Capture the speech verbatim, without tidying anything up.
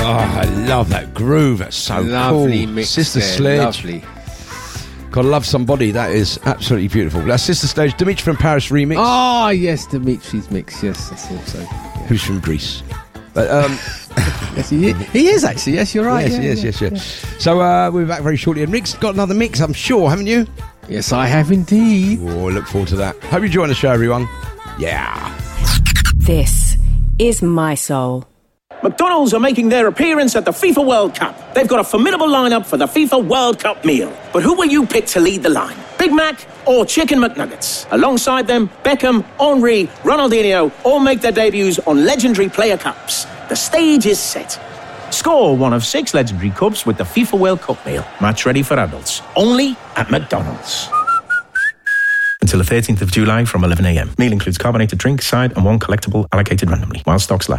I love that groove. That's so lovely cool. Mix Sister there, Sledge. Lovely. Gotta Love Somebody. That is absolutely beautiful. That's Sister Sledge. Dimitri from Paris remix. Oh, yes, Dimitri's mix. Yes, that's also. Yeah. Who's from Greece. But, um, yes, he is. He is actually. Yes, you're right. Yes, yeah, yes, yeah, yes, yeah. yes. So uh, we'll be back very shortly. And Rick's got another mix, I'm sure, haven't you? Yes, I have indeed. Oh, I look forward to that. Hope you join the show, everyone. Yeah. This is My Soul. McDonald's are making their appearance at the FIFA World Cup. They've got a formidable lineup for the FIFA World Cup meal. But who will you pick to lead the line? Big Mac or Chicken McNuggets? Alongside them, Beckham, Henry, Ronaldinho all make their debuts on legendary player cups. The stage is set. Score one of six legendary cups with the FIFA World Cup meal. Match ready for adults. Only at McDonald's. Until the thirteenth of July from eleven a.m. Meal includes carbonated drink, side and one collectible allocated randomly while stocks last.